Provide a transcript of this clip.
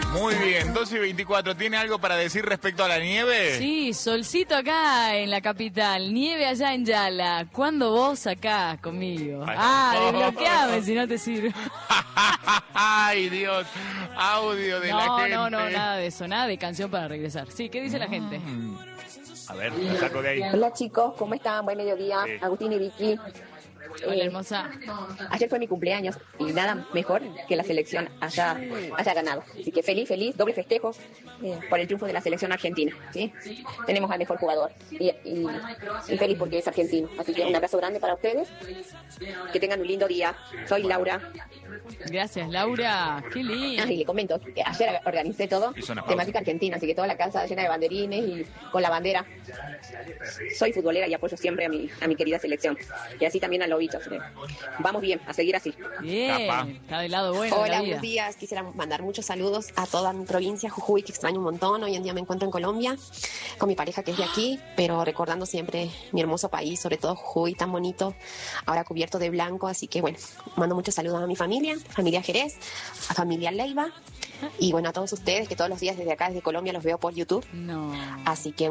Muy bien, 12:24. ¿Tiene algo para decir respecto a la nieve? Sí, solcito acá en la capital, nieve allá en Yala. ¿Cuándo vos acá conmigo? Desbloqueame si no te sirve. Ay, Dios. Audio de la gente. No, nada de eso, nada de canción para regresar. Sí, ¿qué dice la gente? A ver, la saco de ahí. Hola chicos, ¿cómo están? Buen mediodía, Sí. Agustín y Vicky. Hola, hermosa. Ayer fue mi cumpleaños y nada mejor que la selección haya ganado. Así que feliz, doble festejo por el triunfo de la selección argentina. ¿Sí? Tenemos al mejor jugador y feliz porque es argentino. Así que un abrazo grande para ustedes. Que tengan un lindo día. Soy Laura. Gracias, Laura. Qué lindo. Y le comento que ayer organicé todo temática argentina, así que toda la casa llena de banderines y con la bandera. Soy futbolera y apoyo siempre a mi querida selección. Y así también a Lobito. Vamos bien, a seguir así. Bien, Capa. está del lado bueno de la Hola, vida. buenos días. Quisiera mandar muchos saludos a toda mi provincia, Jujuy, que extraño un montón. Hoy en día me encuentro en Colombia con mi pareja que es de aquí, pero recordando siempre mi hermoso país, sobre todo Jujuy, tan bonito, ahora cubierto de blanco. Así que bueno, mando muchos saludos a mi familia Jerez, a familia Leiva y bueno, a todos ustedes que todos los días desde acá, desde Colombia, los veo por YouTube. No. Así que